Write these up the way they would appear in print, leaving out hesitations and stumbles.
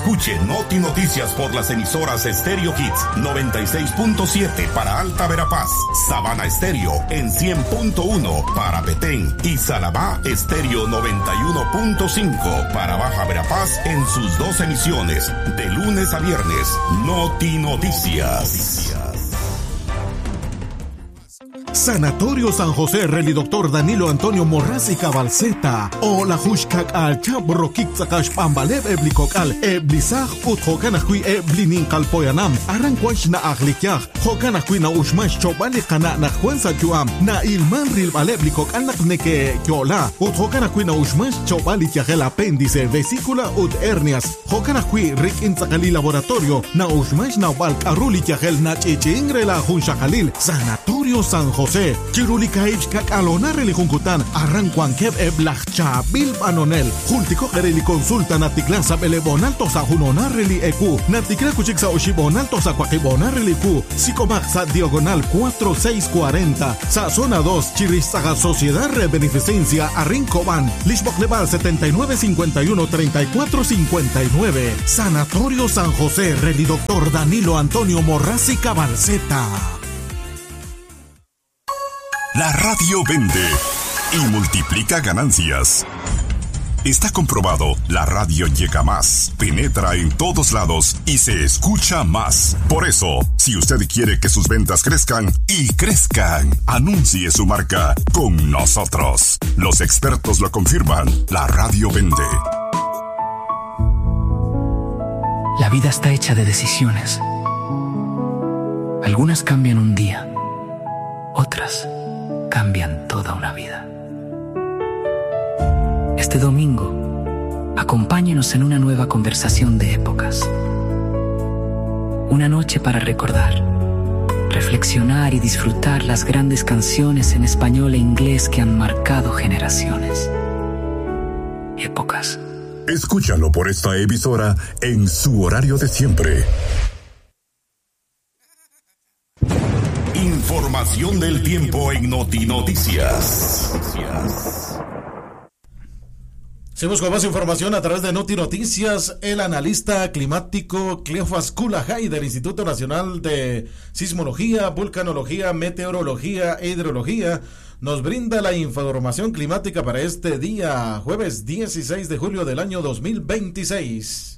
Escuche Noti Noticias por las emisoras Stereo Hits 96.7 para Alta Verapaz, Sabana Estéreo en 100.1 para Petén y Salabá Estéreo 91.5 para Baja Verapaz en sus 2 emisiones de lunes a viernes. Noti Noticias. Sanatorio San José, Reli Doctor Danilo Antonio Morraz y Cabalceta. O la Hushkak al Chabro Kixakash Pambalev Eblikokal, Eblisaj Ut Hokanakui Eblinin Kalpoyanam, Aranquash na Aglikyaj, Hokanakui na Ushmash Chobali Kana na Juanza Juam, na Ilman Ril Baleblikok Alnakneke Yola, Ut Hokanakui na Ushmash Chobali Tiagel Apéndice, Vesícula Ut Hernias, Hokanakui Rik Inzakali Laboratorio, na Ushmash na Balk Aruli Tiagel na Chichingre la Hunshakalil, Sanatorio San José. Chirulikaich kak alona relikunkutan arranquan keb eblachcha bil banonel jultiko reli consulta natiklan sa belebonal to sa hunona reli eku natikla kuchik sa oshibonal to sa kwakibonal reli ku psicomax sa diagonal 4640 sa zona 2 Chirizaga Sociedad de Beneficencia Arrincoban Lishbok Leval 7951-3459 Sanatorio San José, Reli Doctor Danilo Antonio Morraz y Cabalceta. La radio vende y multiplica ganancias. Está comprobado, la radio llega más, penetra en todos lados y se escucha más. Por eso, si usted quiere que sus ventas crezcan y crezcan, anuncie su marca con nosotros. Los expertos lo confirman, la radio vende. La vida está hecha de decisiones. Algunas cambian un día, otras cambian toda una vida. Este domingo, acompáñenos en una nueva conversación de épocas. Una noche para recordar, reflexionar y disfrutar las grandes canciones en español e inglés que han marcado generaciones. Épocas. Escúchalo por esta emisora en su horario de siempre. Información del tiempo en Noti Noticias. Seguimos con más información a través de Noti Noticias. El analista climático Cleofas Kulajay del Instituto Nacional de Sismología, Vulcanología, Meteorología e Hidrología nos brinda la información climática para este día, jueves 16 de julio del año 2026.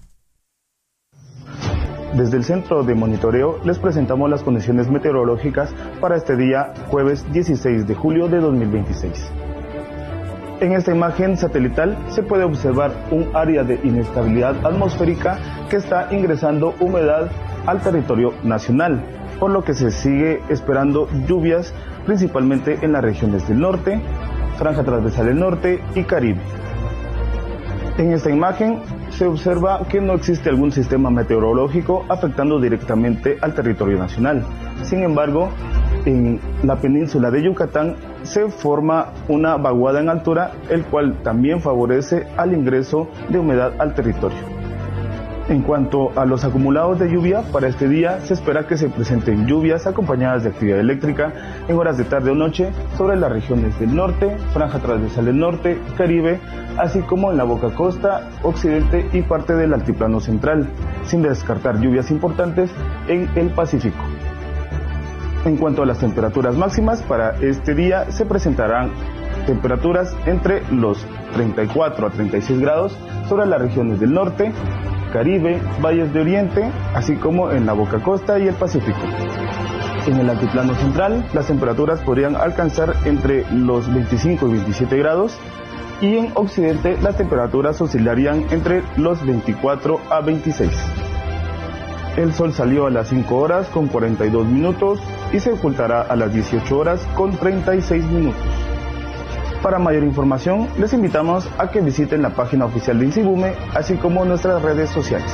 Desde el Centro de Monitoreo les presentamos las condiciones meteorológicas para este día, jueves 16 de julio de 2026. En esta imagen satelital se puede observar un área de inestabilidad atmosférica que está ingresando humedad al territorio nacional, por lo que se sigue esperando lluvias principalmente en las regiones del norte, franja transversal del norte y Caribe. En esta imagen se observa que no existe algún sistema meteorológico afectando directamente al territorio nacional. Sin embargo, en la península de Yucatán se forma una vaguada en altura, el cual también favorece al ingreso de humedad al territorio. En cuanto a los acumulados de lluvia, para este día se espera que se presenten lluvias acompañadas de actividad eléctrica en horas de tarde o noche sobre las regiones del norte, franja transversal del norte, Caribe, así como en la boca costa, occidente y parte del altiplano central, sin descartar lluvias importantes en el Pacífico. En cuanto a las temperaturas máximas, para este día se presentarán temperaturas entre los 34 a 36 grados sobre las regiones del norte, Caribe, valles de Oriente, así como en la boca costa y el Pacífico. En el altiplano central, las temperaturas podrían alcanzar entre los 25 y 27 grados, y en occidente las temperaturas oscilarían entre los 24 a 26. El sol salió a las 5 horas con 42 minutos y se ocultará a las 18 horas con 36 minutos. Para mayor información, les invitamos a que visiten la página oficial de INSIBUME, así como nuestras redes sociales.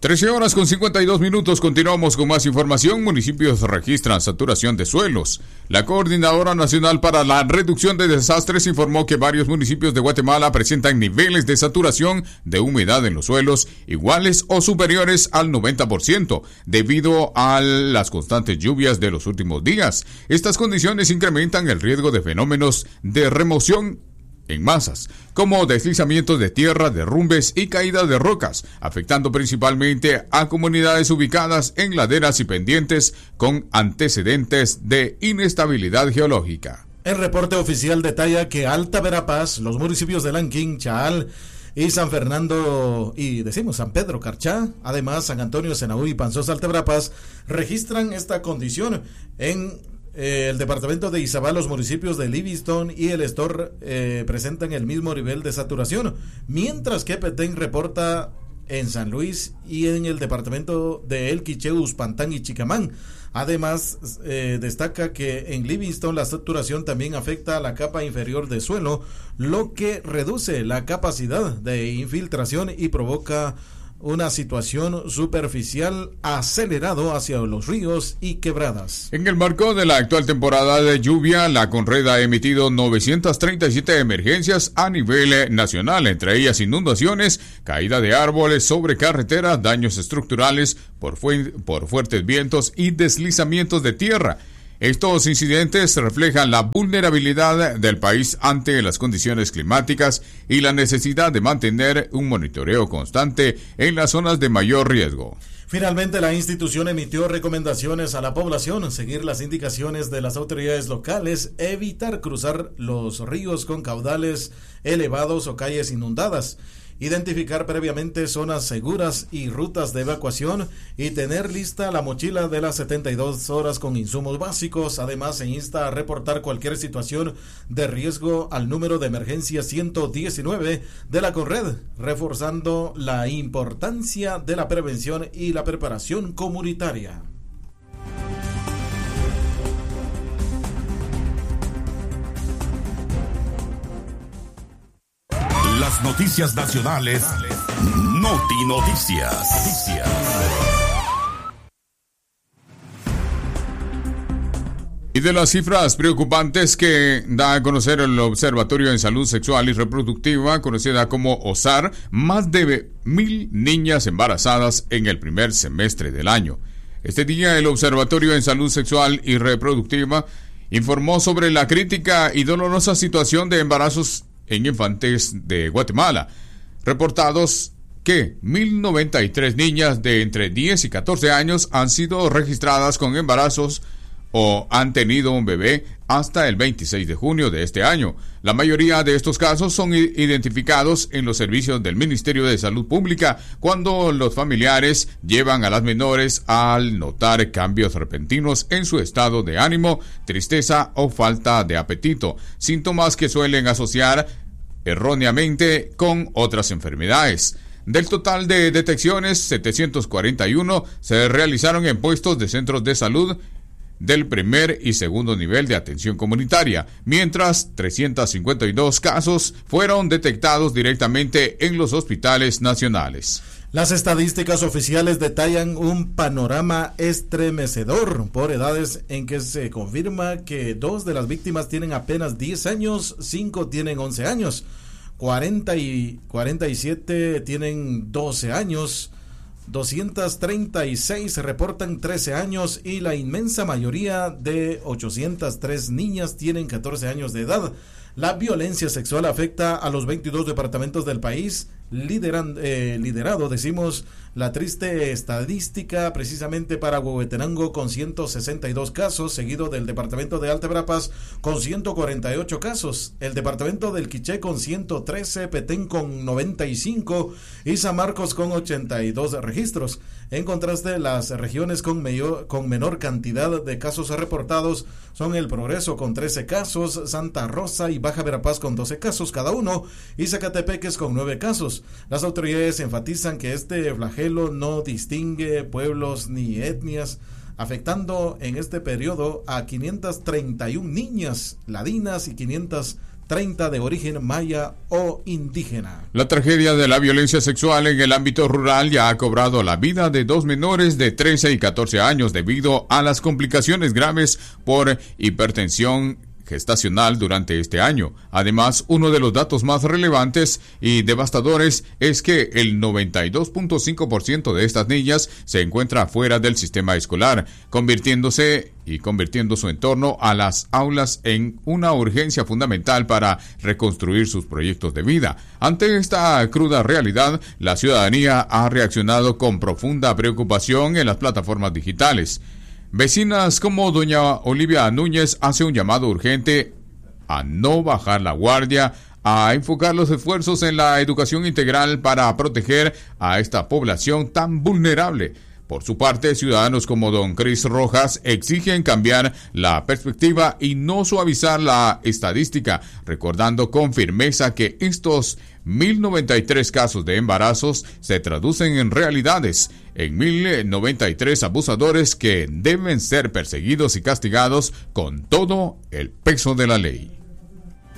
13 horas con 52 minutos, continuamos con más información. Municipios registran saturación de suelos. La Coordinadora Nacional para la Reducción de Desastres informó que varios municipios de Guatemala presentan niveles de saturación de humedad en los suelos iguales o superiores al 90% debido a las constantes lluvias de los últimos días. Estas condiciones incrementan el riesgo de fenómenos de remoción en masas, como deslizamientos de tierra, derrumbes y caídas de rocas, afectando principalmente a comunidades ubicadas en laderas y pendientes con antecedentes de inestabilidad geológica. El reporte oficial detalla que Alta Verapaz, los municipios de Lanquín, Chaal y San Fernando San Pedro Carchá, además San Antonio, Senaú y Panzosa, Alta Verapaz, registran esta condición. En el departamento de Izabal, los municipios de Livingston y El Estor presentan el mismo nivel de saturación, mientras que Petén reporta en San Luis y en el departamento de El Quiché, Uspantán y Chicamán. Además, destaca que en Livingston la saturación también afecta a la capa inferior del suelo, lo que reduce la capacidad de infiltración y provoca una situación superficial acelerado hacia los ríos y quebradas. En el marco de la actual temporada de lluvia, la Conred ha emitido 937 emergencias a nivel nacional, entre ellas inundaciones, caída de árboles sobre carreteras, daños estructurales por fuertes vientos y deslizamientos de tierra. Estos incidentes reflejan la vulnerabilidad del país ante las condiciones climáticas y la necesidad de mantener un monitoreo constante en las zonas de mayor riesgo. Finalmente, la institución emitió recomendaciones a la población: seguir las indicaciones de las autoridades locales, evitar cruzar los ríos con caudales elevados o calles inundadas, identificar previamente zonas seguras y rutas de evacuación y tener lista la mochila de las 72 horas con insumos básicos. Además, se insta a reportar cualquier situación de riesgo al número de emergencia 119 de la Conred, reforzando la importancia de la prevención y la preparación comunitaria. Las noticias nacionales. Noti Noticias. Y de las cifras preocupantes que da a conocer el Observatorio en Salud Sexual y Reproductiva, conocida como OSAR, más de 1,000 niñas embarazadas en el primer semestre del año. Este día, el Observatorio en Salud Sexual y Reproductiva informó sobre la crítica y dolorosa situación de embarazos en infantes de Guatemala, reportados que 1,093 niñas de entre 10 y 14 años han sido registradas con embarazos o han tenido un bebé hasta el 26 de junio de este año. La mayoría de estos casos son identificados en los servicios del Ministerio de Salud Pública cuando los familiares llevan a las menores al notar cambios repentinos en su estado de ánimo, tristeza o falta de apetito, síntomas que suelen asociar erróneamente con otras enfermedades. Del total de detecciones, 741 se realizaron en puestos de centros de salud del primer y segundo nivel de atención comunitaria, mientras 352 casos fueron detectados directamente en los hospitales nacionales. Las estadísticas oficiales detallan un panorama estremecedor por edades, en que se confirma que 2 de las víctimas tienen apenas 10 años, 5 tienen 11 años, 47 tienen 12 años, 236 reportan 13 años y la inmensa mayoría de 803 niñas tienen 14 años de edad. La violencia sexual afecta a los 22 departamentos del país, liderado, la triste estadística precisamente para Huehuetenango con 162 casos, seguido del departamento de Alta Verapaz con 148 casos, el departamento del Quiché con 113, Petén con 95 y San Marcos con 82 registros. En contraste, las regiones con menor cantidad de casos reportados son El Progreso con 13 casos, Santa Rosa y Baja Verapaz con 12 casos cada uno y Zacatepeques con 9 casos. Las autoridades enfatizan que este flagelo no distingue pueblos ni etnias, afectando en este periodo a 531 niñas ladinas y 500 30 de origen maya o indígena. La tragedia de la violencia sexual en el ámbito rural ya ha cobrado la vida de 2 menores de 13 y 14 años debido a las complicaciones graves por hipertensión gestacional durante este año. Además, uno de los datos más relevantes y devastadores es que el 92.5% de estas niñas se encuentra fuera del sistema escolar, convirtiendo su entorno a las aulas en una urgencia fundamental para reconstruir sus proyectos de vida. Ante esta cruda realidad, la ciudadanía ha reaccionado con profunda preocupación en las plataformas digitales. Vecinas como doña Olivia Núñez hace un llamado urgente a no bajar la guardia, a enfocar los esfuerzos en la educación integral para proteger a esta población tan vulnerable. Por su parte, ciudadanos como don Cris Rojas exigen cambiar la perspectiva y no suavizar la estadística, recordando con firmeza que estos 1.093 casos de embarazos se traducen en realidades, en 1.093 abusadores que deben ser perseguidos y castigados con todo el peso de la ley.